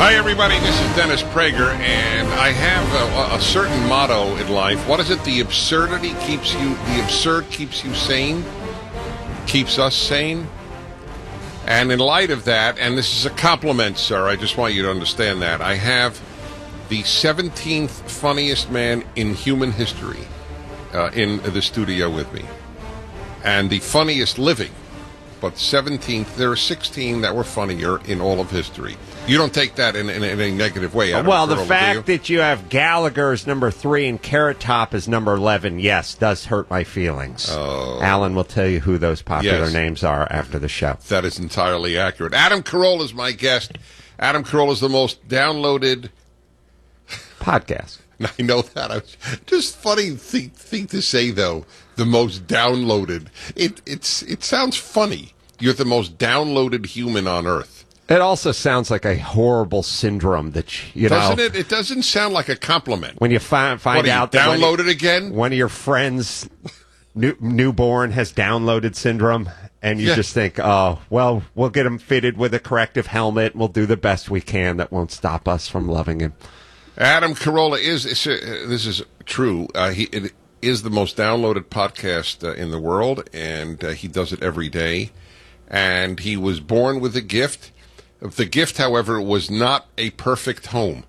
Hi, everybody. This is Dennis Prager, and I have a certain motto in life. What is it? The absurd keeps you sane, keeps us sane. And in light of that, and this is a compliment, sir, I just want you to understand that, I have the 17th funniest man in human history in the studio with me. And the funniest living. But 17th, there are 16 that were funnier in all of history. You don't take that in a negative way. Well, the fact that you have Gallagher as number 3 and Carrot Top as number 11, yes, does hurt my feelings. Oh. Alan will tell you who those popular names are after the show. That is entirely accurate. Adam Carolla is my guest. Adam Carolla is the most downloaded podcast. I know that. Just funny thing to say, though. The most downloaded. It sounds funny. You're the most downloaded human on Earth. It also sounds like a horrible syndrome that you Doesn't know. it? It doesn't sound like a compliment. When you find out that downloaded again, one of your friends' newborn has downloaded syndrome, and you just think, oh, well, we'll get him fitted with a corrective helmet. We'll do the best we can. That won't stop us from loving him. Adam Carolla this is true. It is the most downloaded podcast in the world, and he does it every day. And he was born with a gift. The gift, however, was not a perfect home.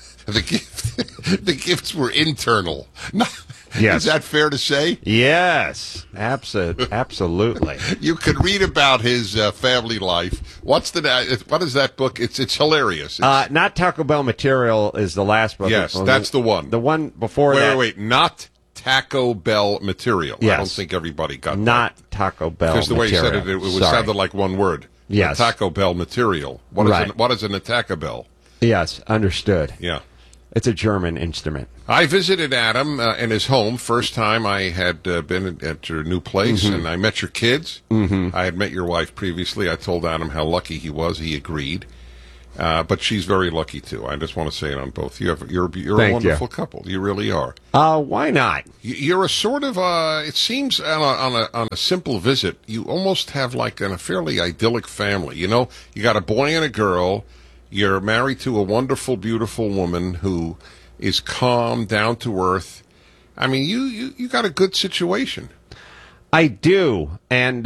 The gifts were internal. Yes. Is that fair to say? Yes, absolutely. You could read about his family life. What is that book? It's hilarious. Not Taco Bell Material is the last book. Yes, that's the one. The one before that. Wait. Not Taco Bell Material. Yes. I don't think everybody got not that. Taco Bell Because the way Material. you said it sounded like one word. Yes. Taco Bell Material. What is an Taco Bell? Yes, understood. Yeah. It's a German instrument. I visited Adam in his home. First time I had been at your new place, and I met your kids. Mm-hmm. I had met your wife previously. I told Adam how lucky he was. He agreed. But she's very lucky, too. I just want to say it on both. You're a wonderful couple. You really are. Why not? You're a sort of, it seems on a simple visit, you almost have like a fairly idyllic family. You know, you got a boy and a girl. You're married to a wonderful, beautiful woman who is calm, down to earth. I mean, you got a good situation. I do, and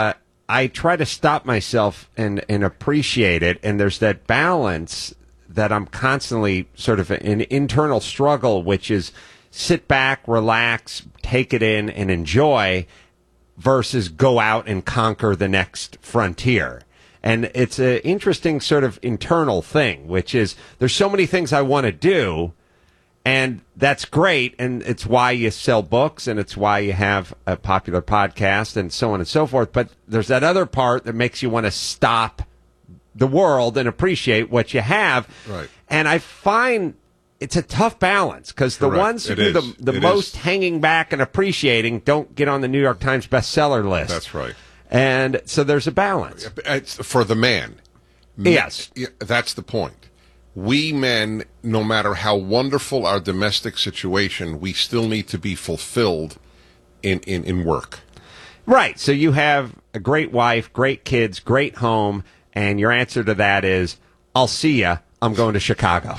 I try to stop myself and appreciate it, and there's that balance that I'm constantly sort of an internal struggle, which is sit back, relax, take it in, and enjoy, versus go out and conquer the next frontier. And it's an interesting sort of internal thing, which is there's so many things I want to do, and that's great, and it's why you sell books, and it's why you have a popular podcast, and so on and so forth. But there's that other part that makes you want to stop the world and appreciate what you have. Right. And I find it's a tough balance, because the ones who do the most hanging back and appreciating don't get on the New York Times bestseller list. That's right. And so there's a balance. It's for the man. Yes. That's the point. We men, no matter how wonderful our domestic situation, we still need to be fulfilled in work. Right. So you have a great wife, great kids, great home, and your answer to that is, I'll see ya. I'm going to Chicago.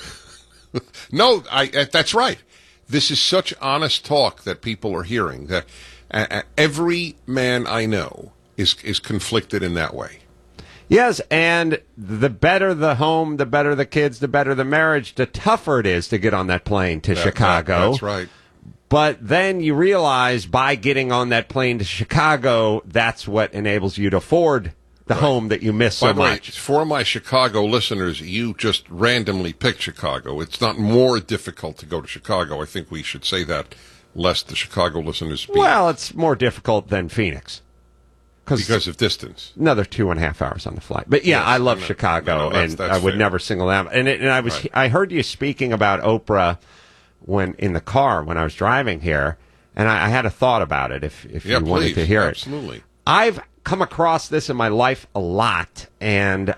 No, that's right. This is such honest talk that people are hearing, that every man I know is conflicted in that way. Yes, and the better the home, the better the kids, the better the marriage, the tougher it is to get on that plane to Chicago. That's right. But then you realize by getting on that plane to Chicago, that's what enables you to afford the home that you miss so much. For my Chicago listeners, you just randomly picked Chicago. It's not more difficult to go to Chicago. I think we should say that, lest the Chicago listeners be... Well, it's more difficult than Phoenix. Because of distance. Another 2.5 hours on the flight. But yeah, yes, I love Chicago, and I would never single them out. And I heard you speaking about Oprah in the car when I was driving here, and I had a thought about it if you wanted to hear it. Absolutely. I've come across this in my life a lot, and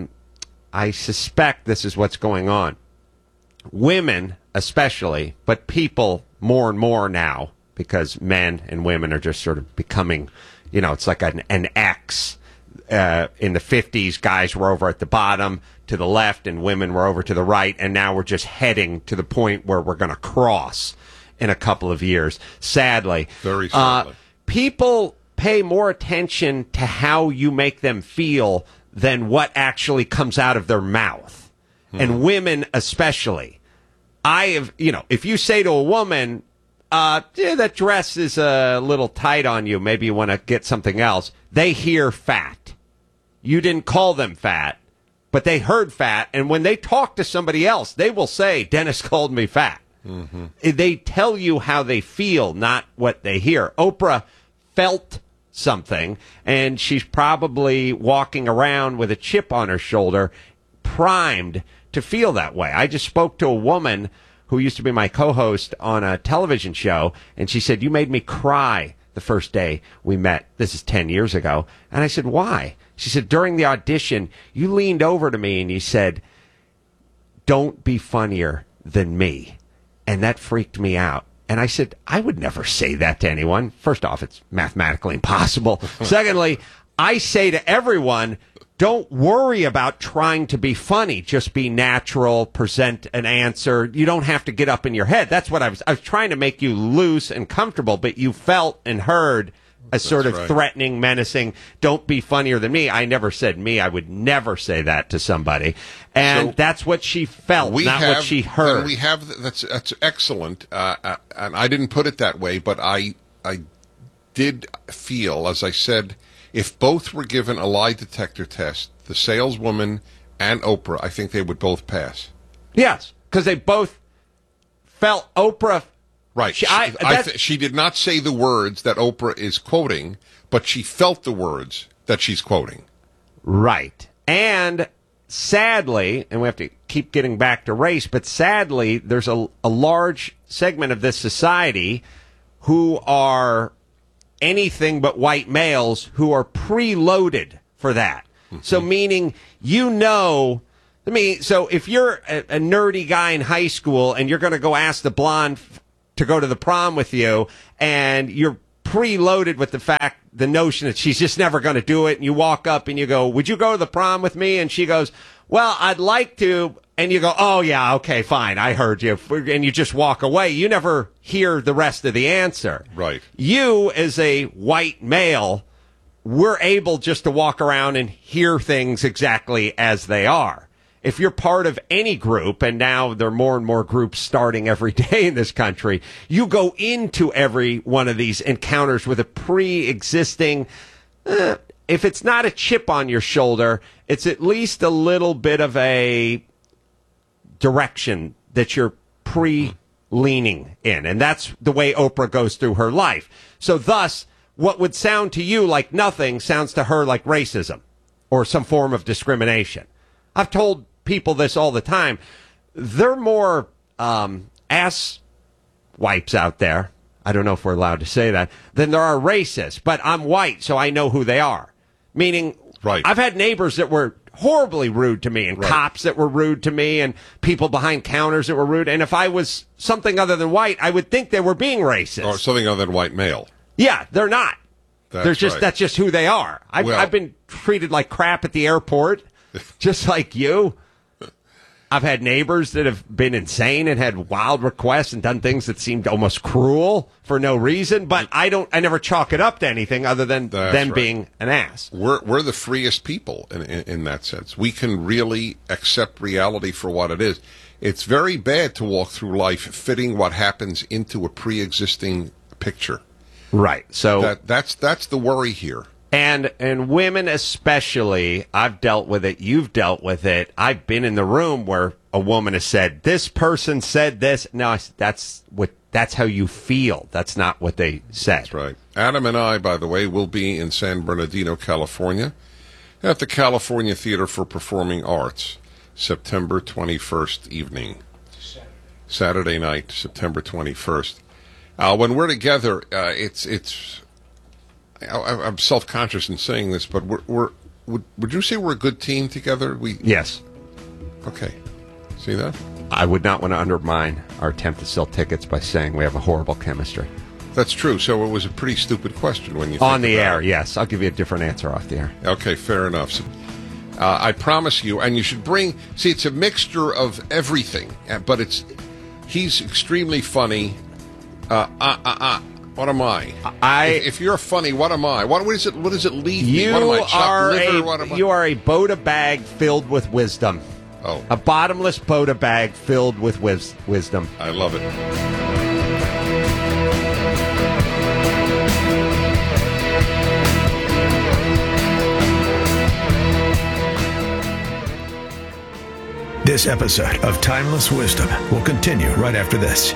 I suspect this is what's going on. Women especially, but people more and more now, because men and women are just sort of becoming, it's like an X in the 50s, guys were over at the bottom to the left and women were over to the right, and now we're just heading to the point where we're going to cross in a couple of years, sadly. Very sadly. People pay more attention to how you make them feel than what actually comes out of their mouth, and women especially. If you say to a woman, that dress is a little tight on you, maybe you want to get something else, they hear fat. You didn't call them fat, but they heard fat, and when they talk to somebody else, they will say, Dennis called me fat. Mm-hmm. They tell you how they feel, not what they hear. Oprah felt something, and she's probably walking around with a chip on her shoulder, primed to feel that way. I just spoke to a woman who used to be my co-host on a television show, and she said, you made me cry the first day we met. This is 10 years ago. And I said, why? She said, during the audition, you leaned over to me and you said, don't be funnier than me. And that freaked me out. And I said, I would never say that to anyone. First off, it's mathematically impossible. Secondly, I say to everyone, don't worry about trying to be funny. Just be natural, present an answer. You don't have to get up in your head. That's what I was trying to make you loose and comfortable, but you felt and heard a sort of threatening, menacing, don't be funnier than me. I never said me. I would never say that to somebody. And so that's what she felt, not what she heard. We have, that's excellent. And I didn't put it that way, but I did feel, as I said, if both were given a lie detector test, the saleswoman and Oprah, I think they would both pass. Yes, because they both felt Oprah. Right. She did not say the words that Oprah is quoting, but she felt the words that she's quoting. Right. And sadly, and we have to keep getting back to race, but sadly, there's a large segment of this society who are anything but white males who are preloaded for that. Mm-hmm. So meaning, so if you're a nerdy guy in high school and you're going to go ask the blonde to go to the prom with you, and you're preloaded with the notion that she's just never going to do it, and you walk up and you go, would you go to the prom with me? And she goes, well, I'd like to. And you go, oh, yeah, okay, fine, I heard you. And you just walk away. You never hear the rest of the answer. Right. You, as a white male, we're able just to walk around and hear things exactly as they are. If you're part of any group, and now there are more and more groups starting every day in this country, you go into every one of these encounters with a pre-existing, if it's not a chip on your shoulder, it's at least a little bit of a direction that you're pre-leaning in. And that's the way Oprah goes through her life. So thus, what would sound to you like nothing sounds to her like racism or some form of discrimination. I've told people this all the time. There are more ass wipes out there, I don't know if we're allowed to say that, than there are racists. But I'm white, so I know who they are. Meaning, right. I've had neighbors that were horribly rude to me, and cops that were rude to me, and people behind counters that were rude. And if I was something other than white, I would think they were being racist. Or something other than white male. Yeah, they're not. That's just who they are. I've been treated like crap at the airport, just like you. I've had neighbors that have been insane and had wild requests and done things that seemed almost cruel for no reason, but I never chalk it up to anything other than them being an ass. We're the freest people in that sense. We can really accept reality for what it is. It's very bad to walk through life fitting what happens into a pre-existing picture. Right. So that's the worry here. And women especially, I've dealt with it, you've dealt with it. I've been in the room where a woman has said, this person said this. No, that's how you feel. That's not what they said. That's right. Adam and I, by the way, will be in San Bernardino, California, at the California Theater for Performing Arts, September 21st evening. Saturday night, September 21st. When we're together, I'm self-conscious in saying this, but would you say we're a good team together? Yes. Okay. See that? I would not want to undermine our attempt to sell tickets by saying we have a horrible chemistry. That's true. So it was a pretty stupid question when you On think the about air, it. yes. I'll give you a different answer off the air. Okay, fair enough. So, I promise you, and you should bring. See, it's a mixture of everything, but he's extremely funny. What am I? If you're funny, what am I? What does it leave me? What am I? Chopped liver? What am I? You are a Boda bag filled with wisdom. Oh, A bottomless Boda bag filled with wisdom. I love it. This episode of Timeless Wisdom will continue right after this.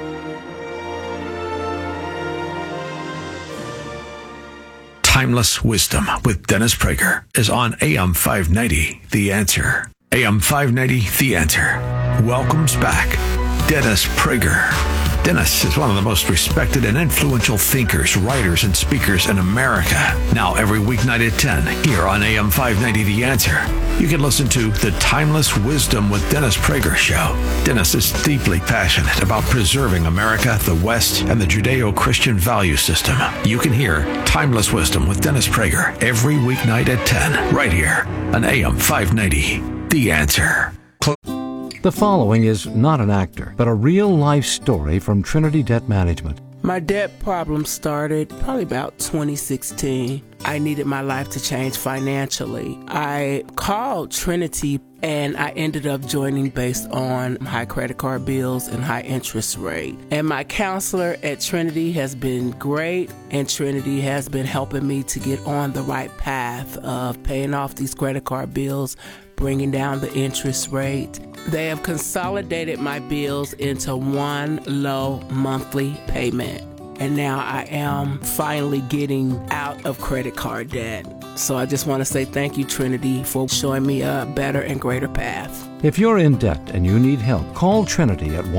Timeless Wisdom with Dennis Prager is on AM 590, The Answer. AM 590, The Answer. Welcomes back Dennis Prager. Dennis is one of the most respected and influential thinkers, writers, and speakers in America. Now every weeknight at 10 here on AM 590, The Answer. You can listen to The Timeless Wisdom with Dennis Prager show. Dennis is deeply passionate about preserving America, the West, and the Judeo-Christian value system. You can hear Timeless Wisdom with Dennis Prager every weeknight at 10 right here on AM 590, The Answer. The following is not an actor, but a real-life story from Trinity Debt Management. My debt problem started probably about 2016. I needed my life to change financially. I called Trinity and I ended up joining based on high credit card bills and high interest rate. And my counselor at Trinity has been great, and Trinity has been helping me to get on the right path of paying off these credit card bills, bringing down the interest rate. They have consolidated my bills into one low monthly payment. And now I am finally getting out of credit card debt. So I just want to say thank you, Trinity, for showing me a better and greater path. If you're in debt and you need help, call Trinity at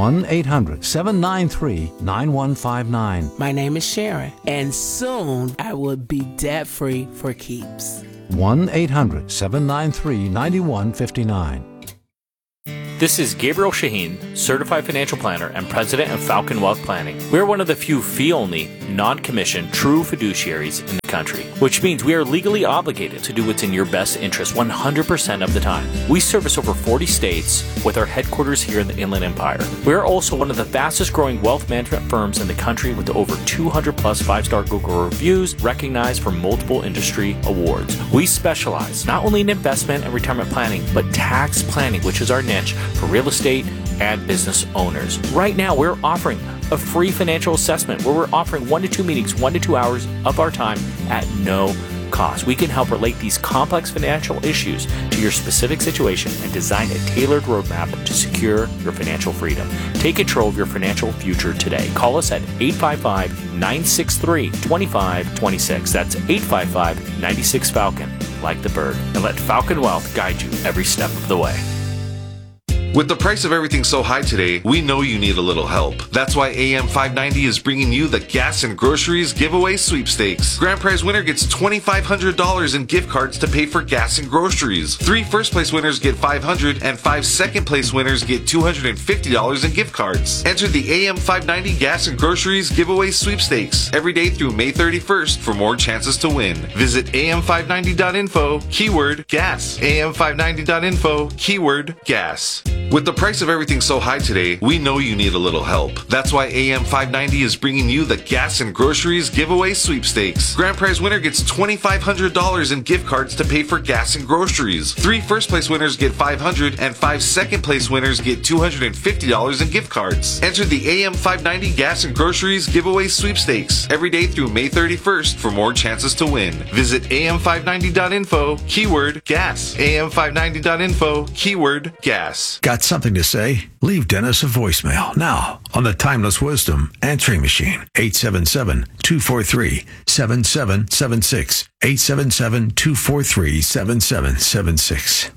1-800-793-9159. My name is Sharon, and soon I will be debt-free for keeps. 1-800-793-9159. This is Gabriel Shaheen, Certified Financial Planner and President of Falcon Wealth Planning. We're one of the few fee-only, non-commissioned, true fiduciaries in the country, which means we are legally obligated to do what's in your best interest 100% of the time. We service over 40 states with our headquarters here in the Inland Empire. We're also one of the fastest growing wealth management firms in the country with over 200 plus 5-star Google reviews recognized for multiple industry awards. We specialize not only in investment and retirement planning, but tax planning, which is our niche for real estate and business owners. Right now, we're offering a free financial assessment where we're offering 1 to 2 meetings, 1 to 2 hours of our time at no cost. We can help relate these complex financial issues to your specific situation and design a tailored roadmap to secure your financial freedom. Take control of your financial future today. Call us at 855-963-2526. That's 855-96-FALCON, like the bird, and let Falcon Wealth guide you every step of the way. With the price of everything so high today, we know you need a little help. That's why AM 590 is bringing you the Gas and Groceries Giveaway Sweepstakes. Grand prize winner gets $2,500 in gift cards to pay for gas and groceries. 3 first-place winners get $500, and 5 second-place winners get $250 in gift cards. Enter the AM 590 Gas and Groceries Giveaway Sweepstakes every day through May 31st for more chances to win. Visit am590.info, keyword gas. am590.info, keyword gas. With the price of everything so high today, we know you need a little help. That's why AM 590 is bringing you the Gas and Groceries Giveaway Sweepstakes. Grand prize winner gets $2,500 in gift cards to pay for gas and groceries. 3 first-place winners get $500, and 5 second-place winners get $250 in gift cards. Enter the AM 590 Gas and Groceries Giveaway Sweepstakes every day through May 31st for more chances to win. Visit am590.info, keyword gas. am590.info, keyword gas. Got something to say? Leave Dennis a voicemail now on the Timeless Wisdom answering machine. 877-243-7776. 877-243-7776.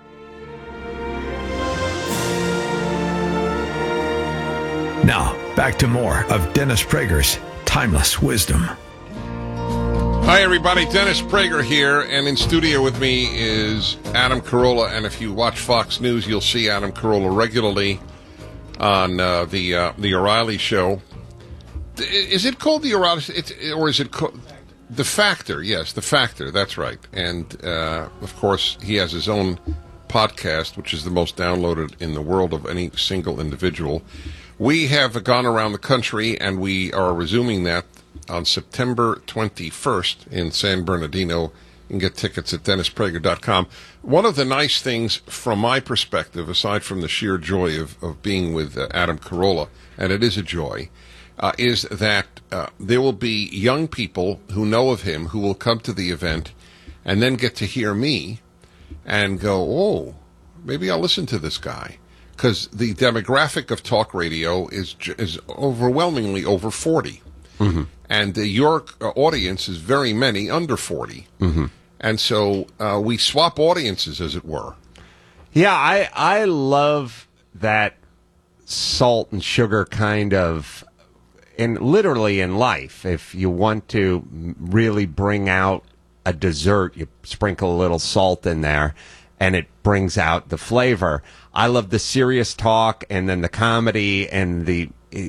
Now, back to more of Dennis Prager's Timeless Wisdom. Hi, everybody. Dennis Prager here, and in studio with me is Adam Carolla. And if you watch Fox News, you'll see Adam Carolla regularly on the O'Reilly Show. Is it called the erotic, or is it called The Factor? Yes, The Factor. That's right. And of course, he has his own podcast, which is the most downloaded in the world of any single individual. We have gone around the country, and we are resuming that on September 21st in San Bernardino. You can get tickets at DennisPrager.com. One of the nice things from my perspective, aside from the sheer joy of being with Adam Carolla, and it is a joy, is that there will be young people who know of him who will come to the event and then get to hear me and go, oh, maybe I'll listen to this guy. Because the demographic of talk radio is overwhelmingly over 40. Mm-hmm. And your audience is very many under 40. Mm-hmm. And so we swap audiences, as it were. Yeah, I love that salt and sugar kind of, and literally in life, if you want to really bring out a dessert, you sprinkle a little salt in there, and it brings out the flavor. I love the serious talk, and then the comedy, and the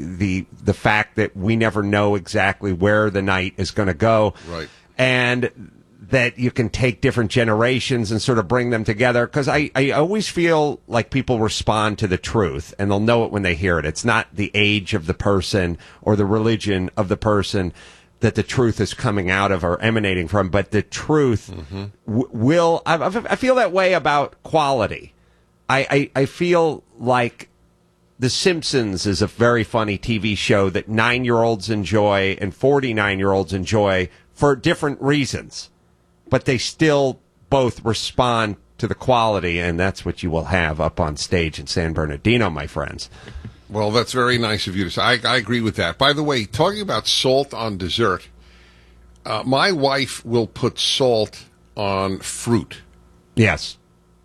fact that we never know exactly where the night is going to go. Right. And that you can take different generations and sort of bring them together. Because I always feel like people respond to the truth, and they'll know it when they hear it. It's not the age of the person or the religion of the person that the truth is coming out of or emanating from, but the truth will. I feel that way about quality. I feel like The Simpsons is a very funny TV show that 9-year-olds enjoy and 49-year-olds enjoy for different reasons, but they still both respond to the quality, and that's what you will have up on stage in San Bernardino, my friends. Well, that's very nice of you to say. I agree with that. By the way, talking about salt on dessert, my wife will put salt on fruit. Yes.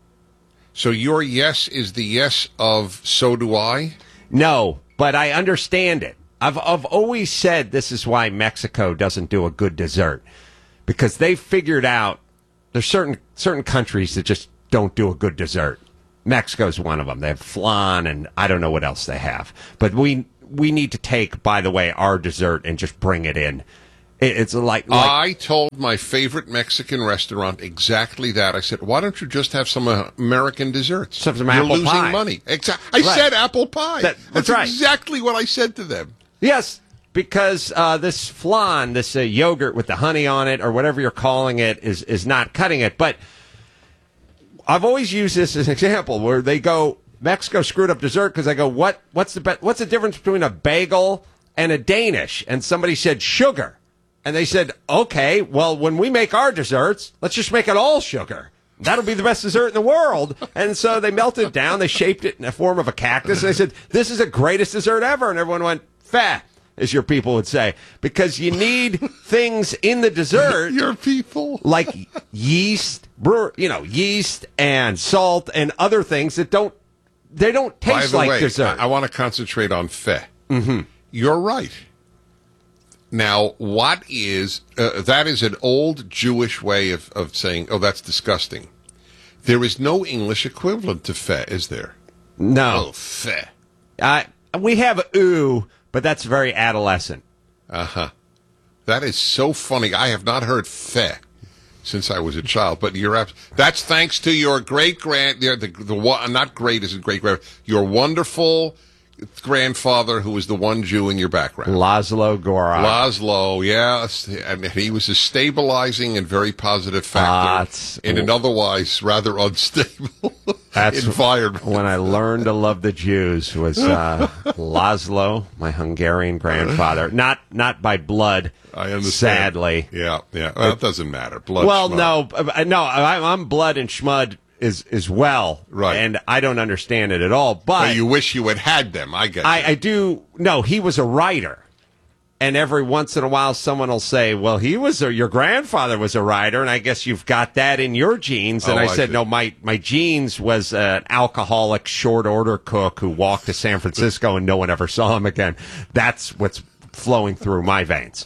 So your yes is the yes of so do I? No, but I understand it. I've always said this is why Mexico doesn't do a good dessert, because they figured out there's certain countries that just don't do a good dessert. Mexico's one of them. They have flan, and I don't know what else they have. But we need to take, by the way, our dessert and just bring it in. It's like I told my favorite Mexican restaurant exactly that. I said, "Why don't you just have some American desserts? Some You're apple losing pie. money." I said apple pie. That's right. Exactly what I said to them. Yes, because this flan, this yogurt with the honey on it, or whatever you're calling it, is not cutting it. But I've always used this as an example where they go, Mexico screwed up dessert, because I go, what's the difference between a bagel and a Danish? And somebody said sugar. And they said, okay, well, when we make our desserts, let's just make it all sugar. That'll be the best dessert in the world. And so they melted it down. They shaped it in the form of a cactus. And they said, this is the greatest dessert ever. And everyone went, fat, as your people would say. Because you need things in the dessert. Your people. Like yeast, yeast and salt and other things that don't taste like dessert. I want to concentrate on fe. Mm-hmm. You're right. Now, what is, that is an old Jewish way of saying, oh, that's disgusting. There is no English equivalent to fe, is there? No. Oh, fe. We have ooh, but that's very adolescent. Uh-huh. That is so funny. I have not heard fe since I was a child, but that's thanks to your great-grand, not great isn't great-grand, your wonderful grandfather who was the one Jew in your background. Laszlo Gorak. Laszlo, yes. And he was a stabilizing and very positive factor in an otherwise rather unstable environment. When I learned to love the Jews was Laszlo, my Hungarian grandfather. Not by blood, I understand. Sadly. Yeah. Well, it doesn't matter. Blood, well, schmud. no, I'm blood and schmud is well, right, and I don't understand it at all. But you wish you had them. I get. I do. No, he was a writer, and every once in a while, someone will say, "Well, your grandfather was a writer," and I guess you've got that in your genes. And I said, "No, my genes was an alcoholic, short order cook who walked to San Francisco and no one ever saw him again. That's what's flowing through my veins."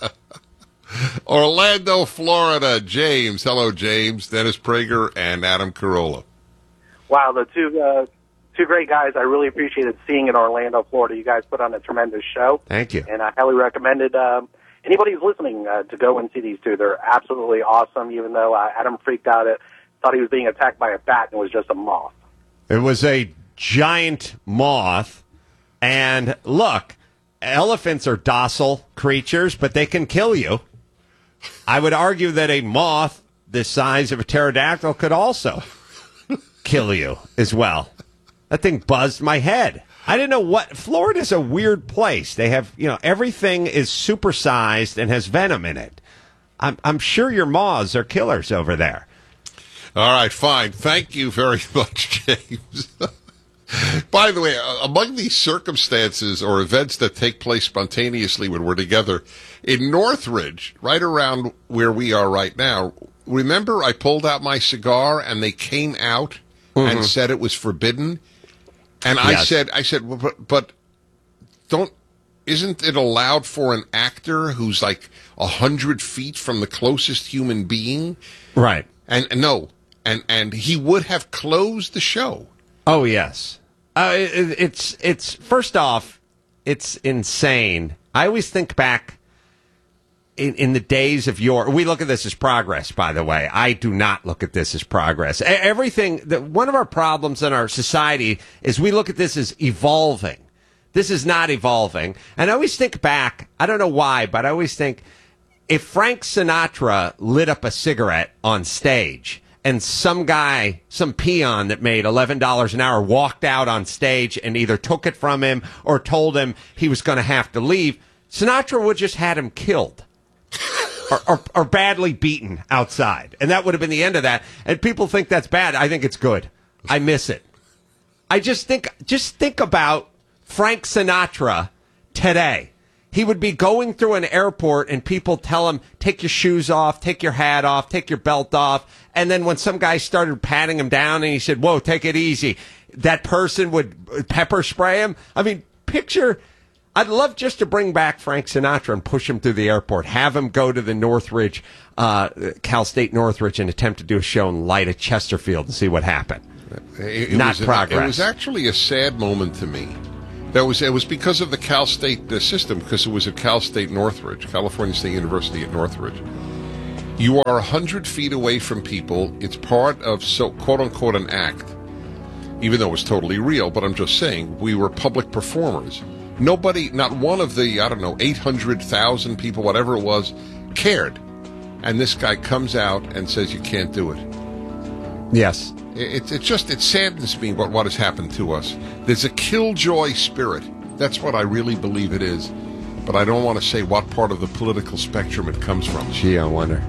Orlando, Florida. James. Hello, James. Dennis Prager and Adam Carolla. Wow, the two great guys. I really appreciated seeing in Orlando, Florida. You guys put on a tremendous show. Thank you. And I highly recommended anybody who's listening to go and see these two. They're absolutely awesome, even though Adam freaked out thought he was being attacked by a bat and it was just a moth. It was a giant moth. And look, elephants are docile creatures, but they can kill you. I would argue that a moth the size of a pterodactyl could also kill you as well. That thing buzzed my head. I didn't know what. Florida's a weird place. They have, everything is supersized and has venom in it. I'm sure your moths are killers over there. All right, fine. Thank you very much, James. By the way, among these circumstances or events that take place spontaneously when we're together, in Northridge, right around where we are right now, remember I pulled out my cigar and they came out and said it was forbidden? And Yes. I said, well, but isn't it allowed for an actor who's like 100 feet from the closest human being? Right. And no, and he would have closed the show. Oh, yes. It's first off, it's insane. I always think back in the days of we look at this as progress, by the way. I do not look at this as progress. One of our problems in our society is we look at this as evolving. This is not evolving. And I always think back, I don't know why, but I always think if Frank Sinatra lit up a cigarette on stage and some peon that made $11 an hour walked out on stage and either took it from him or told him he was going to have to leave, Sinatra would just had him killed or badly beaten outside. And that would have been the end of that. And people think that's bad. I think it's good. I miss it. I just think about Frank Sinatra today. He would be going through an airport and people tell him, take your shoes off, take your hat off, take your belt off. And then when some guy started patting him down and he said, whoa, take it easy, that person would pepper spray him. I mean, I'd love just to bring back Frank Sinatra and push him through the airport, have him go to the Northridge, Cal State Northridge, and attempt to do a show in light of Chesterfield and see what happened. It Not progress. It was actually a sad moment to me. It was because of the Cal State system, because it was at Cal State Northridge, California State University at Northridge. You are 100 feet away from people. It's part of, quote-unquote, an act, even though it was totally real. But I'm just saying, we were public performers. Nobody, not one of the, 800,000 people, whatever it was, cared. And this guy comes out and says you can't do it. Yes. It saddens me what has happened to us. There's a killjoy spirit. That's what I really believe it is. But I don't want to say what part of the political spectrum it comes from. Gee, I wonder.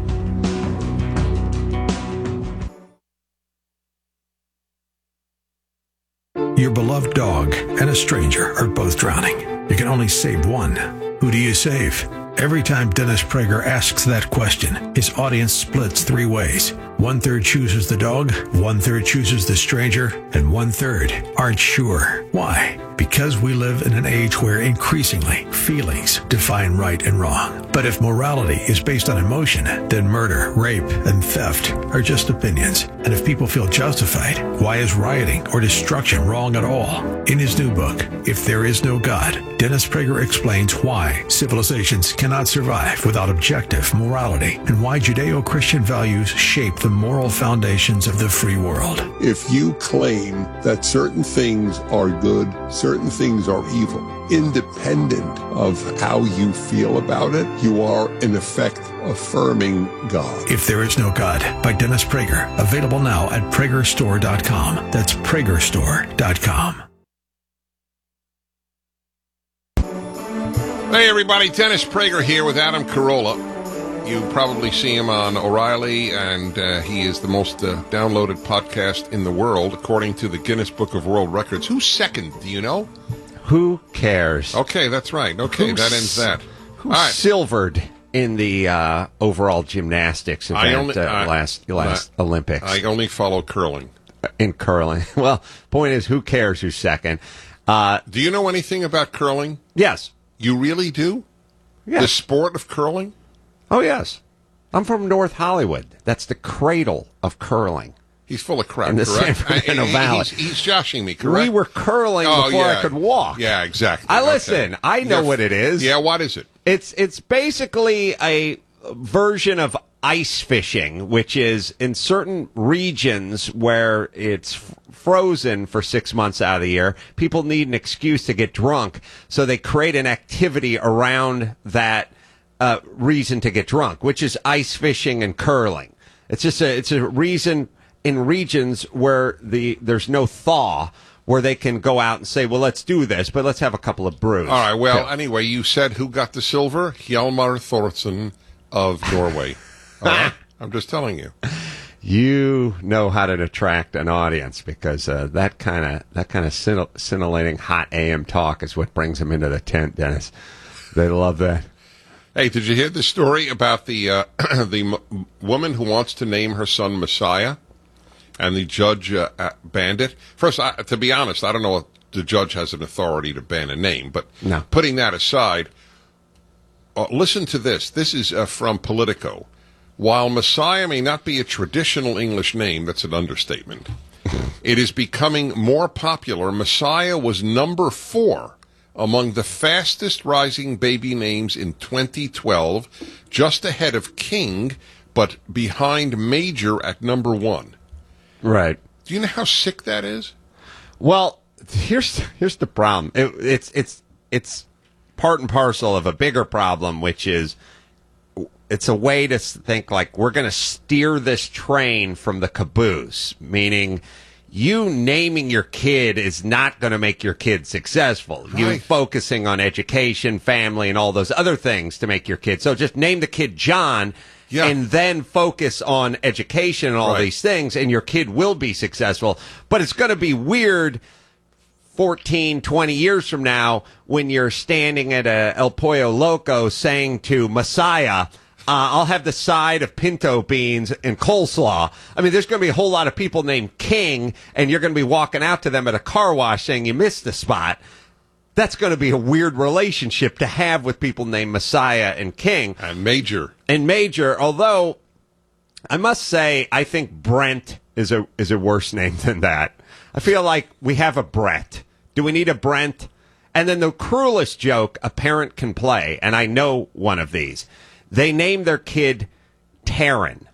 Your beloved dog and a stranger are both drowning. You can only save one. Who do you save? Every time Dennis Prager asks that question, his audience splits three ways. 1/3 chooses the dog, 1/3 chooses the stranger, and 1/3 aren't sure. Why? Because we live in an age where increasingly feelings define right and wrong. But if morality is based on emotion, then murder, rape, and theft are just opinions. And if people feel justified, why is rioting or destruction wrong at all? In his new book, If There Is No God, Dennis Prager explains why civilizations cannot survive without objective morality and why Judeo-Christian values shape the moral foundations of the free world. If you claim that certain things are good, certain things are evil, independent of how you feel about it, you are in effect affirming God. If There Is No God by Dennis Prager, available now at PragerStore.com. That's PragerStore.com. Hey everybody, Dennis Prager here with Adam Carolla. You probably see him on O'Reilly, and he is the most downloaded podcast in the world, according to the Guinness Book of World Records. Who's second? Do you know? Who cares? Okay, that's right. Okay, that ends that. Who All right. silvered in the overall gymnastics event last Olympics? I only follow curling. In curling. Well, point is, who cares who's second? Do you know anything about curling? Yes. You really do? Yes. The sport of curling? Oh, yes. I'm from North Hollywood. That's the cradle of curling. He's full of crap, in the San correct? Fernando Valley. He's joshing me, correct? We were curling before I could walk. Yeah, exactly. Listen, I know what it is. Yeah, what is it? It's basically a version of ice fishing, which is in certain regions where it's frozen for 6 months out of the year, people need an excuse to get drunk, so they create an activity around that reason to get drunk, which is ice fishing and curling. It's a reason in regions where there's no thaw, where they can go out and say, well, let's do this, but let's have a couple of brews. All right, well, anyway, you said who got the silver? Hjalmar Thorson of Norway. All right? I'm just telling you. You know how to attract an audience, because that kind of scintillating hot AM talk is what brings them into the tent, Dennis. They love that. Hey, did you hear the story about the woman who wants to name her son Messiah, and the judge banned it? First, to be honest, I don't know if the judge has an authority to ban a name, but no. Putting that aside, listen to this. This is from Politico. While Messiah may not be a traditional English name, that's an understatement, it is becoming more popular. Messiah was number 4 among the fastest rising baby names in 2012, just ahead of King, but behind Major at number 1. Right. Do you know how sick that is? Well, here's the problem. It's part and parcel of a bigger problem, which is it's a way to think like we're going to steer this train from the caboose, meaning you naming your kid is not going to make your kid successful. Right. You focusing on education, family, and all those other things to make your kid. So just name the kid John. Yeah. And then focus on education and all these things, and your kid will be successful. But it's going to be weird 14, 20 years from now when you're standing at a El Pollo Loco saying to Messiah, I'll have the side of pinto beans and coleslaw. I mean, there's going to be a whole lot of people named King, and you're going to be walking out to them at a car wash saying you missed the spot. That's going to be a weird relationship to have with people named Messiah and King. And Major. And Major, although I must say I think Brent is a worse name than that. I feel like we have a Brett. Do we need a Brent? And then the cruelest joke a parent can play, and I know one of these. They name their kid Taryn.